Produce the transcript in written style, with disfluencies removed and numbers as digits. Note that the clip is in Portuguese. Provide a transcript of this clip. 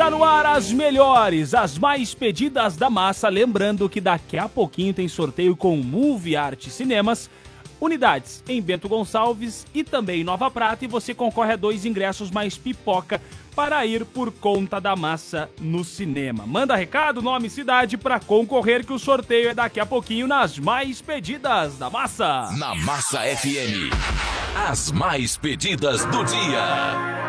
Está no ar as melhores, as mais pedidas da massa. Lembrando que daqui a pouquinho tem sorteio com Movie Art Cinemas, unidades em Bento Gonçalves e também em Nova Prata. E você concorre a 2 ingressos mais pipoca para ir por conta da massa no cinema. Manda recado, nome e cidade para concorrer, que o sorteio é daqui a pouquinho nas mais pedidas da massa. Na Massa FM, as mais pedidas do dia.